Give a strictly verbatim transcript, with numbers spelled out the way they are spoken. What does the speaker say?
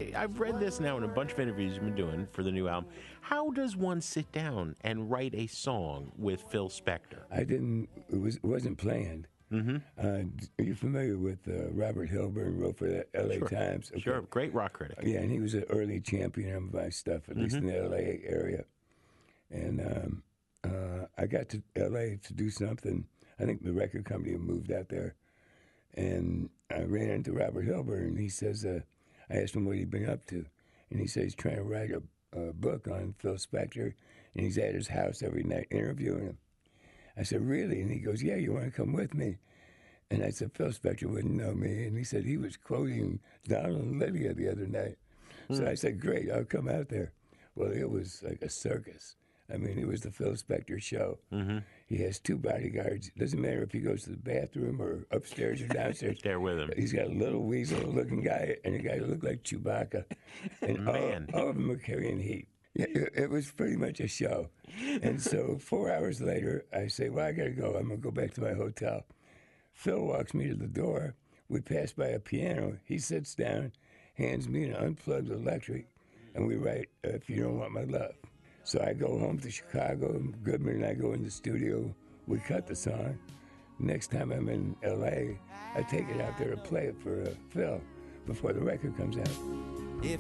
I've read this now in a bunch of interviews you've been doing for the new album. How does one sit down and write a song with Phil Spector? I didn't. It was it wasn't planned. Mm-hmm. Uh, are you familiar with uh, Robert Hilburn? Wrote for the L A Sure. Times. Okay. Sure, great rock critic. Yeah, and he was an early champion of my stuff, at least Mm-hmm. in the L A area. And um, uh, I got to L A to do something. I think the record company moved out there. And I ran into Robert Hilburn, and he says, uh, I asked him what he'd been up to. And he says he's trying to write a, a book on Phil Spector, and he's at his house every night interviewing him. I said, really? And he goes, yeah, you want to come with me? And I said, Phil Spector wouldn't know me. And he said he was quoting Donald and Lydia the other night. Mm. So I said, great, I'll come out there. Well, it was like a circus. I mean, it was the Phil Spector show. Mm-hmm. He has two bodyguards. It doesn't matter if he goes to the bathroom or upstairs or downstairs. There with him. He's got a little weasel-looking guy and a guy who looked like Chewbacca. And Man. all, all of them are carrying heat. Yeah, it was pretty much a show. And so four hours later, I say, well, I got to go. I'm going to go back to my hotel. Phil walks me to the door. We pass by a piano. He sits down, hands me an unplugged electric, and we write, If You Don't Want My Love. So I go home to Chicago, and Goodman and I go in the studio. We cut the song. Next time I'm in L A, I take it out there to play it for uh, Phil before the record comes out. If